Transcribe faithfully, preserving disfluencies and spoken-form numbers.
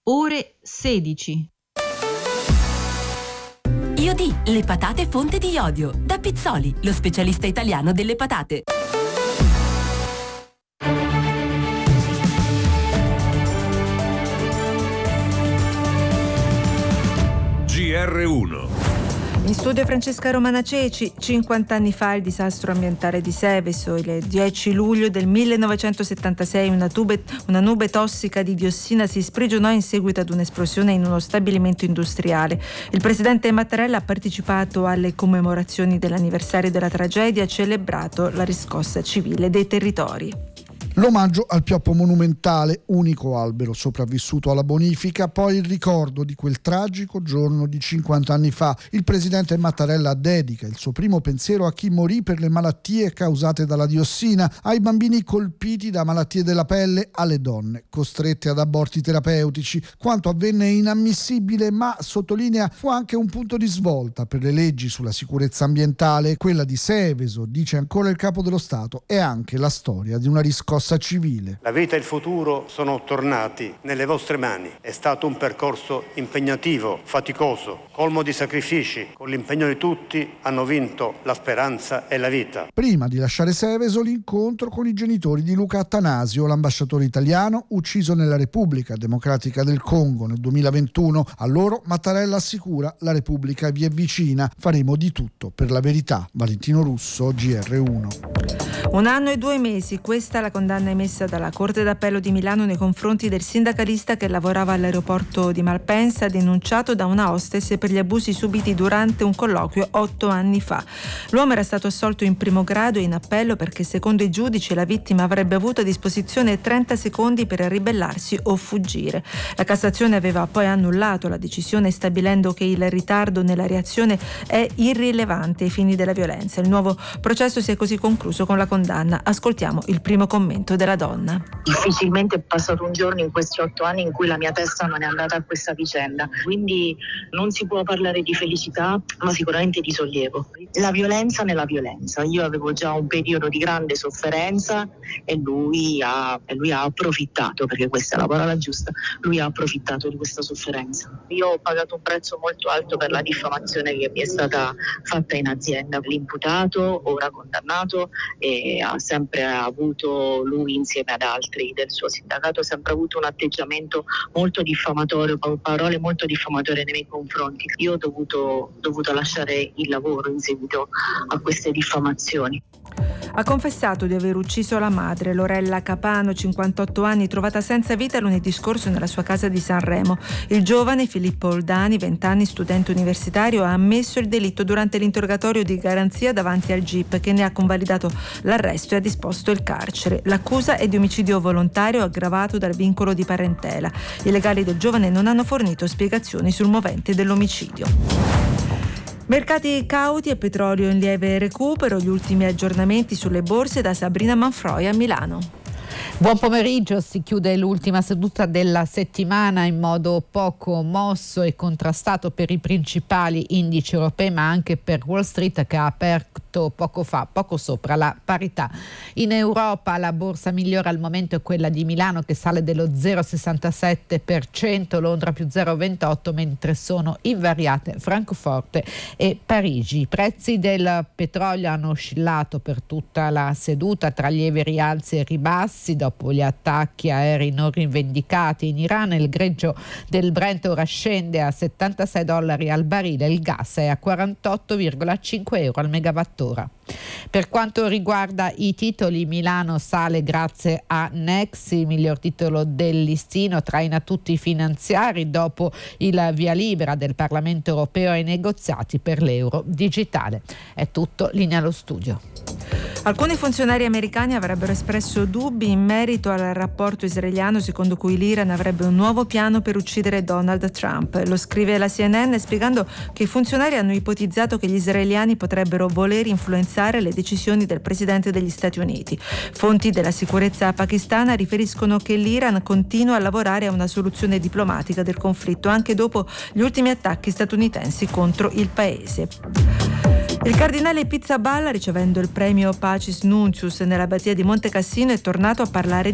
ore sedici. Iodi, le patate fonte di iodio. Da Pizzoli, lo specialista italiano delle patate. G R uno. In studio Francesca Romana Ceci. cinquanta anni fa il disastro ambientale di Seveso. Il dieci luglio del millenovecentosettantasei una, tube, una nube tossica di diossina si sprigionò in seguito ad un'esplosione in uno stabilimento industriale. Il presidente Mattarella ha partecipato alle commemorazioni dell'anniversario della tragedia e ha celebrato la riscossa civile dei territori. L'omaggio al pioppo monumentale, unico albero sopravvissuto alla bonifica, poi il ricordo di quel tragico giorno di cinquanta anni fa. Il presidente Mattarella dedica il suo primo pensiero a chi morì per le malattie causate dalla diossina, ai bambini colpiti da malattie della pelle, alle donne costrette ad aborti terapeutici. Quanto avvenne è inammissibile, ma sottolinea fu anche un punto di svolta per le leggi sulla sicurezza ambientale. Quella di Seveso, dice ancora il capo dello Stato, è anche la storia di una riscossa civile. La vita e il futuro sono tornati nelle vostre mani. È stato un percorso impegnativo, faticoso, colmo di sacrifici. Con l'impegno di tutti hanno vinto la speranza e la vita. Prima di lasciare Seveso, l'incontro con i genitori di Luca Attanasio, l'ambasciatore italiano ucciso nella Repubblica Democratica del Congo nel duemilaventuno. A loro Mattarella assicura: la Repubblica vi è vicina, faremo di tutto per la verità. Valentino Russo, G R uno. Un anno e due mesi, questa è la condanna emessa dalla Corte d'Appello di Milano nei confronti del sindacalista che lavorava all'aeroporto di Malpensa, denunciato da una hostess per gli abusi subiti durante un colloquio otto anni fa. L'uomo era stato assolto in primo grado e in appello perché secondo i giudici la vittima avrebbe avuto a disposizione trenta secondi per ribellarsi o fuggire. La Cassazione aveva poi annullato la decisione stabilendo che il ritardo nella reazione è irrilevante ai fini della violenza. Il nuovo processo si è così concluso con la condanna. Ascoltiamo il primo commento della donna. Difficilmente è passato un giorno in questi otto anni in cui la mia testa non è andata a questa vicenda, quindi non si può parlare di felicità, ma sicuramente di sollievo. La violenza nella violenza. Io avevo già un periodo di grande sofferenza e lui ha, e lui ha approfittato, perché questa è la parola giusta, lui ha approfittato di questa sofferenza. Io ho pagato un prezzo molto alto per la diffamazione che mi è stata fatta in azienda. L'imputato, ora condannato, e ha sempre avuto, lui insieme ad altri del suo sindacato, ha sempre avuto un atteggiamento molto diffamatorio, parole molto diffamatorie nei miei confronti. Io ho dovuto, dovuto lasciare il lavoro in seguito a queste diffamazioni. Ha confessato di aver ucciso la madre, Lorella Capano, cinquantotto anni, trovata senza vita lunedì scorso nella sua casa di Sanremo. Il giovane Filippo Oldani, venti anni, studente universitario, ha ammesso il delitto durante l'interrogatorio di garanzia davanti al G I P, che ne ha convalidato l'arresto e ha disposto il carcere. L'accusa è di omicidio volontario aggravato dal vincolo di parentela. I legali del giovane non hanno fornito spiegazioni sul movente dell'omicidio. Mercati cauti e petrolio in lieve recupero, gli ultimi aggiornamenti sulle borse da Sabrina Manfroi a Milano. Buon pomeriggio, si chiude l'ultima seduta della settimana in modo poco mosso e contrastato per i principali indici europei, ma anche per Wall Street, che ha aperto poco fa, poco sopra la parità. In Europa la borsa migliore al momento è quella di Milano, che sale dello zero virgola sessantasette per cento, Londra più zero virgola ventotto, mentre sono invariate Francoforte e Parigi. I prezzi del petrolio hanno oscillato per tutta la seduta tra lievi rialzi e ribassi dopo gli attacchi aerei non rivendicati in Iran. Il greggio del Brent ora scende a settantasei dollari al barile, il gas è a quarantotto virgola cinque euro al megawattora. Per quanto riguarda i titoli, Milano sale grazie a Nexi, miglior titolo del listino, traina tutti i finanziari dopo il via libera del Parlamento europeo ai negoziati per l'euro digitale. È tutto, linea allo studio. Alcuni funzionari americani avrebbero espresso dubbi in merito al rapporto israeliano secondo cui l'Iran avrebbe un nuovo piano per uccidere Donald Trump. Lo scrive la C N N spiegando che i funzionari hanno ipotizzato che gli israeliani potrebbero voler influenzare le decisioni del presidente degli Stati Uniti. Fonti della sicurezza pakistana riferiscono che l'Iran continua a lavorare a una soluzione diplomatica del conflitto anche dopo gli ultimi attacchi statunitensi contro il paese. Il cardinale Pizzaballa, ricevendo il premio Pacis Nuncius nell'abbazia di Monte Cassino, è tornato a parlare